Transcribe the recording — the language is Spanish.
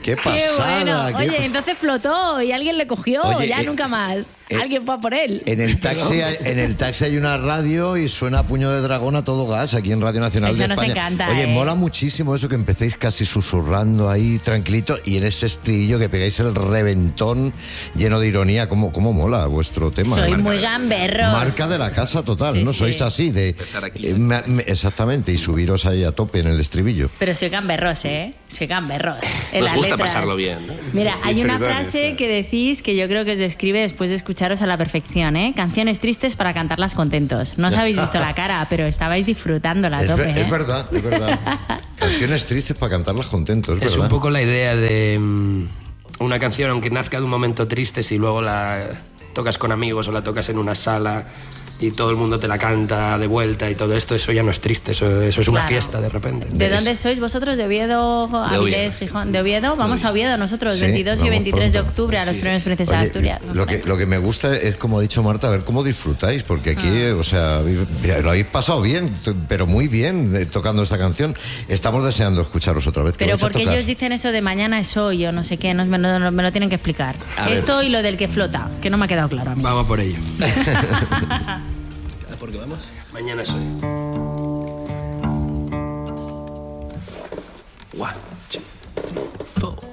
¡Qué pasada! Bueno. Oye, entonces flotó y alguien le cogió, ya nunca más. Alguien fue a por él. En el taxi hay una radio y suena Puño de Dragón a todo gas aquí en Radio Nacional de España. Eso nos encanta. Oye, mola muchísimo eso que empecéis casi susurrando ahí tranquilito y en ese estribillo que pegáis el reventón lleno de ironía. ¿Cómo mola vuestro tema? Soy muy gamberros. Marca de la casa total, ¿no? Sois así de... exactamente, y subiros ahí a tope en el estribillo. Pero soy gamberros, ¿eh? Soy gamberros. Nos gusta pasarlo bien, ¿no? Mira, hay una frase que decís que yo creo que os describe después de escucharos a la perfección, ¿eh? Canciones tristes para cantarlas contentos. No os habéis visto la cara, pero estabais disfrutándola a tope, ¿eh? Es verdad. Canciones tristes para cantarlas contentos, es un poco la idea de una canción, aunque nazca de un momento triste, si luego la tocas con amigos o la tocas en una sala y todo el mundo te la canta de vuelta y todo esto, eso ya no es triste, eso es una fiesta de repente. ¿De dónde sois vosotros? ¿De Oviedo, Avilés, Gijón? ¿De Oviedo? Vamos a Oviedo nosotros, 22 y 23 de octubre a los premios Princesa de Asturias. Lo que me gusta es, como ha dicho Marta, a ver cómo disfrutáis, porque aquí, o sea, lo habéis pasado bien, pero muy bien tocando esta canción. Estamos deseando escucharos otra vez. Pero porque ellos dicen eso de mañana es hoy o no sé qué, me lo tienen que explicar. Esto y lo del que flota, que no me ha quedado claro a mí. Vamos por ello. ¿Por qué vamos? Mañana soy. One, two, three, four.